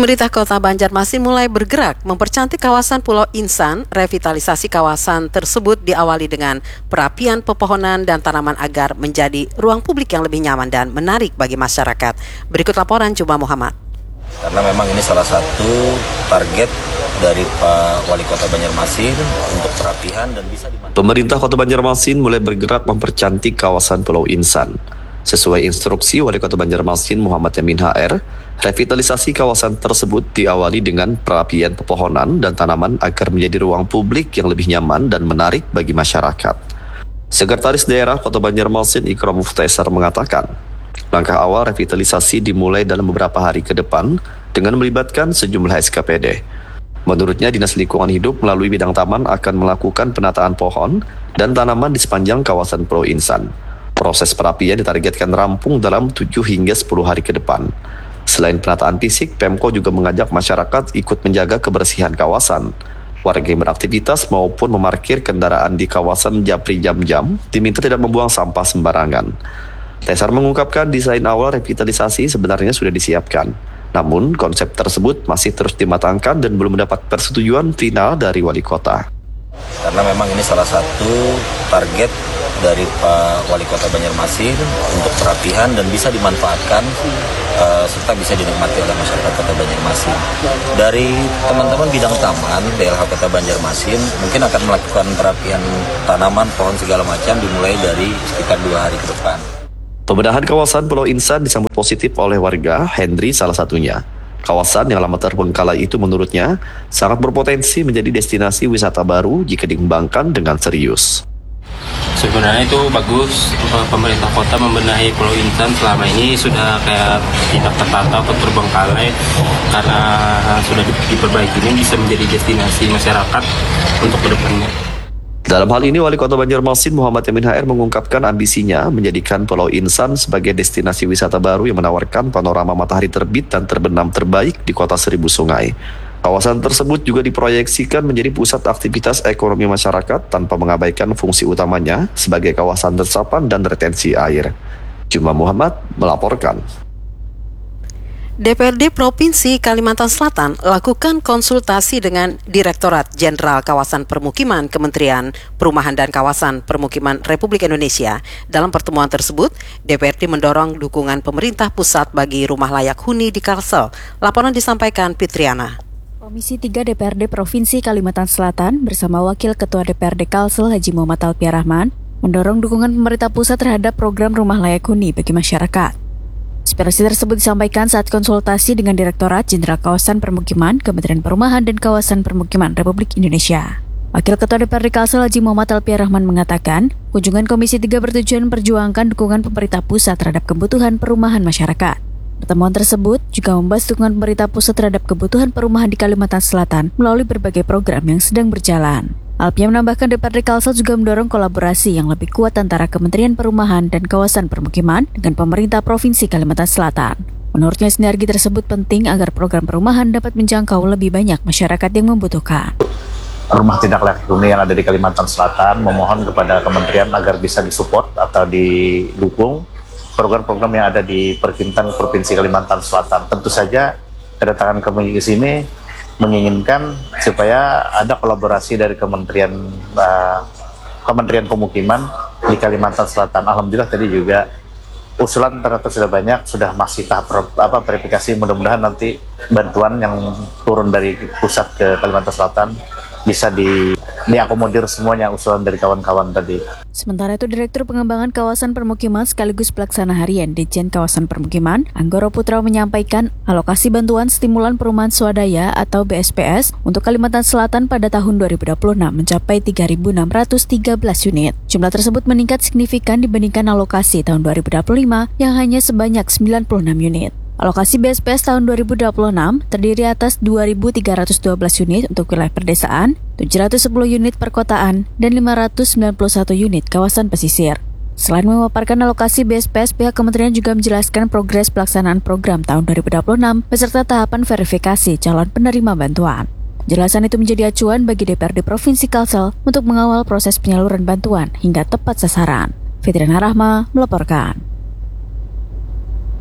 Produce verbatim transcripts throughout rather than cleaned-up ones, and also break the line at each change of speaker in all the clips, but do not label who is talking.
Pemerintah Kota Banjarmasin mulai bergerak mempercantik kawasan Pulau Insan. Revitalisasi kawasan tersebut diawali dengan perapian pepohonan dan tanaman agar menjadi ruang publik yang lebih nyaman dan menarik bagi masyarakat. Berikut laporan Juma Muhammad.
Karena memang ini salah satu target dari Pak Wali Kota Banjarmasin untuk perapihan dan bisa dimantau.
Pemerintah Kota Banjarmasin mulai bergerak mempercantik kawasan Pulau Insan. Sesuai instruksi Wali Kota Banjarmasin Muhammad Yamin H R, revitalisasi kawasan tersebut diawali dengan perapian pepohonan dan tanaman agar menjadi ruang publik yang lebih nyaman dan menarik bagi masyarakat. Sekretaris Daerah Kota Banjarmasin Ikram Muftaisar mengatakan, langkah awal revitalisasi dimulai dalam beberapa hari ke depan dengan melibatkan sejumlah S K P D. Menurutnya, Dinas Lingkungan Hidup melalui bidang taman akan melakukan penataan pohon dan tanaman di sepanjang kawasan Pulau Insan. Proses perapian ditargetkan rampung dalam tujuh hingga sepuluh hari ke depan. Selain penataan fisik, Pemko juga mengajak masyarakat ikut menjaga kebersihan kawasan. Warga yang beraktivitas maupun memarkir kendaraan di kawasan Japri jam-jam diminta tidak membuang sampah sembarangan. Tesar mengungkapkan desain awal revitalisasi sebenarnya sudah disiapkan. Namun, konsep tersebut masih terus dimatangkan dan belum mendapat persetujuan final dari Wali Kota.
Karena memang ini salah satu target dari Pak Wali Kota Banjarmasin untuk perapihan dan bisa dimanfaatkan uh, serta bisa dinikmati oleh masyarakat Kota Banjarmasin. Dari teman-teman bidang taman D L H Kota Banjarmasin mungkin akan melakukan perapian tanaman, pohon segala macam dimulai dari sekitar dua hari ke depan.
Pembedahan kawasan Pulau Insan disambut positif oleh warga, Henry salah satunya. Kawasan yang lama terbengkalai itu menurutnya sangat berpotensi menjadi destinasi wisata baru jika dikembangkan dengan serius.
Sebenarnya itu bagus, pemerintah kota membenahi Pulau Insan selama ini sudah kayak tidak tertata atau terbengkalai, karena sudah diperbaiki ini bisa menjadi destinasi masyarakat untuk kedepannya.
Dalam hal ini, Wali Kota Banjarmasin Muhammad Yamin H R mengungkapkan ambisinya menjadikan Pulau Insan sebagai destinasi wisata baru yang menawarkan panorama matahari terbit dan terbenam terbaik di Kota Seribu Sungai. Kawasan tersebut juga diproyeksikan menjadi pusat aktivitas ekonomi masyarakat tanpa mengabaikan fungsi utamanya sebagai kawasan resapan dan retensi air. Juma Muhammad melaporkan.
D P R D Provinsi Kalimantan Selatan lakukan konsultasi dengan Direktorat Jenderal Kawasan Permukiman Kementerian Perumahan dan Kawasan Permukiman Republik Indonesia. Dalam pertemuan tersebut, D P R D mendorong dukungan pemerintah pusat bagi rumah layak huni di Kalsel. Laporan disampaikan Fitriana.
Komisi tiga D P R D Provinsi Kalimantan Selatan bersama Wakil Ketua D P R D Kalsel Haji Muhammad Alpiah Rahman mendorong dukungan pemerintah pusat terhadap program rumah layak huni bagi masyarakat. Aspirasi tersebut disampaikan saat konsultasi dengan Direktorat Jenderal Kawasan Permukiman Kementerian Perumahan dan Kawasan Permukiman Republik Indonesia. Wakil Ketua D P R D Kalsel Haji Muhammad Alpiah Rahman mengatakan, kunjungan Komisi tiga bertujuan memperjuangkan dukungan pemerintah pusat terhadap kebutuhan perumahan masyarakat. Pertemuan tersebut juga membahas dukungan pemerintah pusat terhadap kebutuhan perumahan di Kalimantan Selatan melalui berbagai program yang sedang berjalan. Alpiah menambahkan D P R D Kalsel juga mendorong kolaborasi yang lebih kuat antara Kementerian Perumahan dan Kawasan Permukiman dengan pemerintah Provinsi Kalimantan Selatan. Menurutnya, sinergi tersebut penting agar program perumahan dapat menjangkau lebih banyak masyarakat yang membutuhkan.
Rumah tindak layak huni yang ada di Kalimantan Selatan memohon kepada kementerian agar bisa disupport atau didukung program-program yang ada di Perkintan Provinsi Kalimantan Selatan. Tentu saja kedatangan kami ke sini menginginkan supaya ada kolaborasi dari Kementerian uh, Kementerian Pemukiman di Kalimantan Selatan. Alhamdulillah tadi juga usulan ternyata sudah banyak, sudah masih tahap apa verifikasi. Mudah-mudahan nanti bantuan yang turun dari pusat ke Kalimantan Selatan bisa di diakomodir semuanya usulan dari kawan-kawan tadi.
Sementara itu, Direktur Pengembangan Kawasan Permukiman sekaligus Pelaksana Harian Ditjen Kawasan Permukiman, Anggoro Putra menyampaikan alokasi bantuan stimulan perumahan swadaya atau B S P S untuk Kalimantan Selatan pada tahun dua ribu dua puluh enam mencapai tiga ribu enam ratus tiga belas unit. Jumlah tersebut meningkat signifikan dibandingkan alokasi tahun dua ribu dua puluh lima yang hanya sebanyak sembilan puluh enam unit. Alokasi B S P S tahun dua ribu dua puluh enam terdiri atas dua ribu tiga ratus dua belas unit untuk wilayah perdesaan, tujuh ratus sepuluh unit perkotaan, dan lima ratus sembilan puluh satu unit kawasan pesisir. Selain memaparkan alokasi B S P S, pihak kementerian juga menjelaskan progres pelaksanaan program tahun dua ribu dua puluh enam beserta tahapan verifikasi calon penerima bantuan. Jelasan itu menjadi acuan bagi D P R D Provinsi Kalsel untuk mengawal proses penyaluran bantuan hingga tepat sasaran. Fitriana Rahma melaporkan.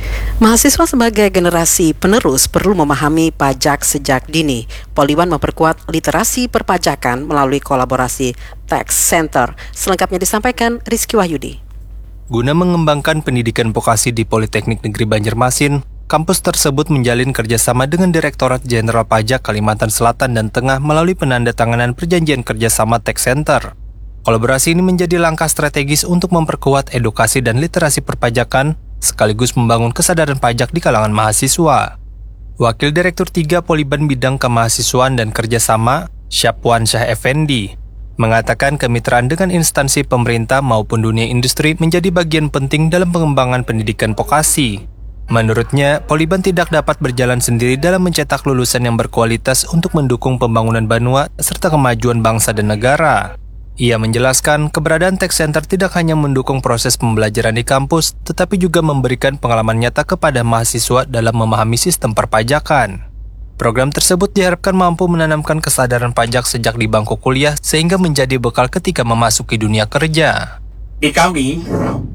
Mahasiswa sebagai generasi penerus perlu memahami pajak sejak dini. Poliban memperkuat literasi perpajakan melalui kolaborasi Tax Center. Selengkapnya disampaikan Rizky Wahyudi.
Guna mengembangkan pendidikan vokasi di Politeknik Negeri Banjarmasin, kampus tersebut menjalin kerjasama dengan Direktorat Jenderal Pajak Kalimantan Selatan dan Tengah melalui penandatanganan perjanjian kerjasama Tax Center. Kolaborasi ini menjadi langkah strategis untuk memperkuat edukasi dan literasi perpajakan, sekaligus membangun kesadaran pajak di kalangan mahasiswa. Wakil Direktur tiga Poliban Bidang Kemahasiswaan dan Kerjasama, Syapwan Syah Effendi, mengatakan kemitraan dengan instansi pemerintah maupun dunia industri menjadi bagian penting dalam pengembangan pendidikan vokasi. Menurutnya, Poliban tidak dapat berjalan sendiri dalam mencetak lulusan yang berkualitas untuk mendukung pembangunan Banua serta kemajuan bangsa dan negara. Ia menjelaskan keberadaan Tax Center tidak hanya mendukung proses pembelajaran di kampus, tetapi juga memberikan pengalaman nyata kepada mahasiswa dalam memahami sistem perpajakan. Program tersebut diharapkan mampu menanamkan kesadaran pajak sejak di bangku kuliah sehingga menjadi bekal ketika memasuki dunia kerja.
Di kami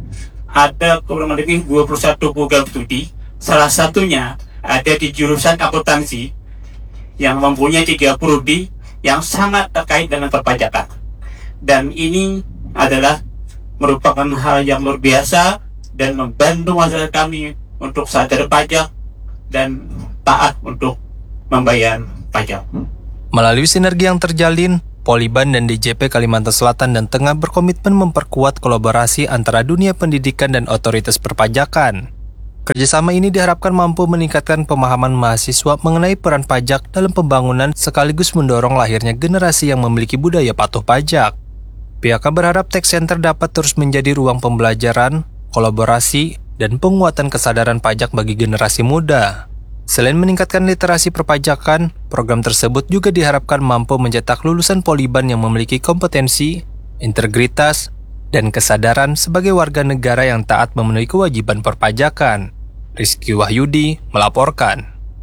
ada kurang lebih dua puluh satu program studi, salah satunya ada di jurusan akuntansi yang mempunyai tiga prodi yang sangat terkait dengan perpajakan. Dan ini adalah merupakan hal yang luar biasa dan membantu masyarakat kami untuk sadar pajak dan taat untuk membayar pajak.
Melalui sinergi yang terjalin, Poliban dan D J P Kalimantan Selatan dan Tengah berkomitmen memperkuat kolaborasi antara dunia pendidikan dan otoritas perpajakan. Kerjasama ini diharapkan mampu meningkatkan pemahaman mahasiswa mengenai peran pajak dalam pembangunan sekaligus mendorong lahirnya generasi yang memiliki budaya patuh pajak. Pihaknya berharap Tax Center dapat terus menjadi ruang pembelajaran, kolaborasi, dan penguatan kesadaran pajak bagi generasi muda. Selain meningkatkan literasi perpajakan, program tersebut juga diharapkan mampu mencetak lulusan Poliban yang memiliki kompetensi, integritas, dan kesadaran sebagai warga negara yang taat memenuhi kewajiban perpajakan. Rizky Wahyudi melaporkan.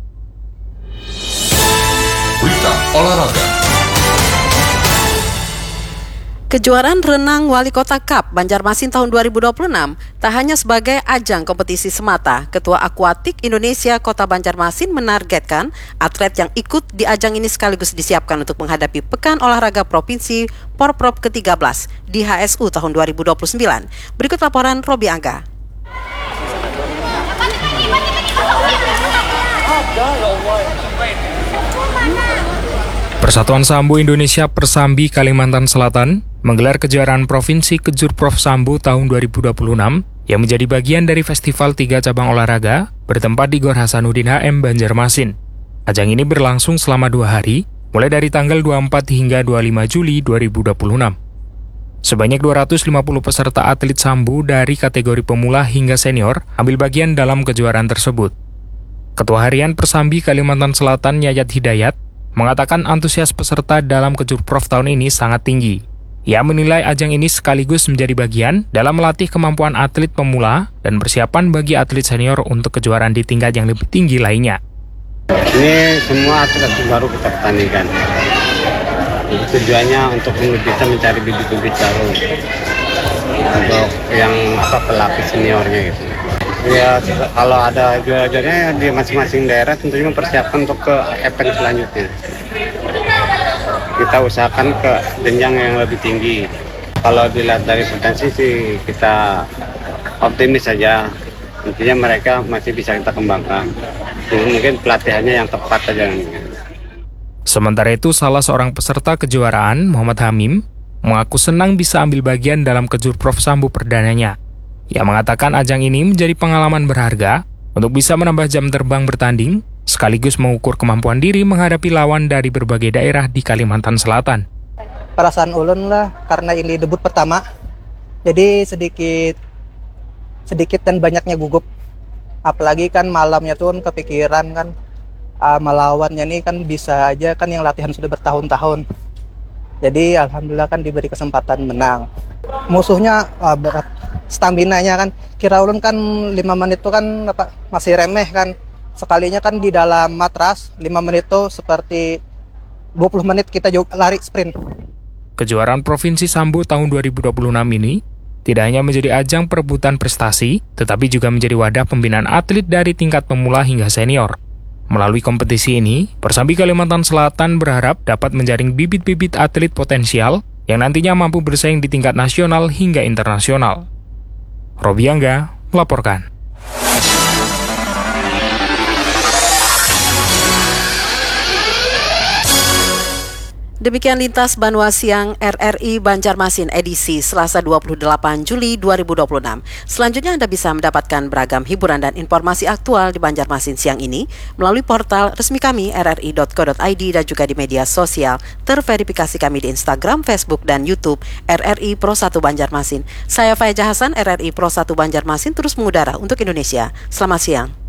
Berita olahraga.
Kejuaraan renang Wali Kota Cup Banjarmasin tahun dua ribu dua puluh enam tak hanya sebagai ajang kompetisi semata. Ketua Akuatik Indonesia Kota Banjarmasin menargetkan atlet yang ikut di ajang ini sekaligus disiapkan untuk menghadapi Pekan Olahraga Provinsi Porprov ke tiga belas di H S U tahun dua ribu dua puluh sembilan. Berikut laporan Robi Angga.
Persatuan Sambo Indonesia Persambi Kalimantan Selatan menggelar kejuaraan Provinsi Kejurprov Sambo tahun dua ribu dua puluh enam yang menjadi bagian dari Festival Tiga Cabang Olahraga bertempat di Gor Hasanuddin H M Banjarmasin. Ajang ini berlangsung selama dua hari, mulai dari tanggal dua puluh empat hingga dua puluh lima Juli dua ribu dua puluh enam. Sebanyak dua ratus lima puluh peserta atlet Sambo dari kategori pemula hingga senior ambil bagian dalam kejuaraan tersebut. Ketua Harian Persambi Kalimantan Selatan Yayat Hidayat mengatakan antusias peserta dalam Kejurprov tahun ini sangat tinggi. Ia menilai ajang ini sekaligus menjadi bagian dalam melatih kemampuan atlet pemula dan persiapan bagi atlet senior untuk kejuaraan di tingkat yang lebih tinggi lainnya.
Ini semua atlet baru kita pertandingan. Tujuannya untuk kita mencari bibit-bibit baru untuk yang apa pelapis seniornya gitu. Ya kalau ada juara-juaranya di masing-masing daerah tentunya mempersiapkan untuk ke event selanjutnya. Kita usahakan ke jenjang yang lebih tinggi. Kalau dilihat dari potensi sih kita optimis saja. Intinya mereka masih bisa kita kembangkan. Jadi mungkin pelatihannya yang tepat saja.
Sementara itu, salah seorang peserta kejuaraan, Muhammad Hamim, mengaku senang bisa ambil bagian dalam Kejurprov Sambo perdananya. Ia mengatakan ajang ini menjadi pengalaman berharga untuk bisa menambah jam terbang bertanding, sekaligus mengukur kemampuan diri menghadapi lawan dari berbagai daerah di Kalimantan Selatan.
Perasaan ulun lah, karena ini debut pertama, jadi sedikit sedikit dan banyaknya gugup. Apalagi kan malamnya tuh kepikiran kan, uh, melawannya nih kan bisa aja kan yang latihan sudah bertahun-tahun. Jadi alhamdulillah kan diberi kesempatan menang. Musuhnya uh, berat. Stamina-nya kan, kira ulun kan lima menit itu kan apa, masih remeh kan. Sekalinya kan di dalam matras lima menit itu seperti dua puluh menit kita lari sprint.
Kejuaraan Provinsi Sambo tahun dua ribu dua puluh enam ini tidak hanya menjadi ajang perebutan prestasi, tetapi juga menjadi wadah pembinaan atlet dari tingkat pemula hingga senior. Melalui kompetisi ini, Persambi Kalimantan Selatan berharap dapat menjaring bibit-bibit atlet potensial yang nantinya mampu bersaing di tingkat nasional hingga internasional. Robi Angga melaporkan.
Demikian Lintas Banua Siang R R I Banjarmasin edisi Selasa dua puluh delapan Juli dua ribu dua puluh enam. Selanjutnya Anda bisa mendapatkan beragam hiburan dan informasi aktual di Banjarmasin siang ini melalui portal resmi kami r r i dot co dot i d dan juga di media sosial terverifikasi kami di Instagram, Facebook, dan YouTube R R I Pro satu Banjarmasin. Saya Faiza Hasan, R R I Pro satu Banjarmasin terus mengudara untuk Indonesia. Selamat siang.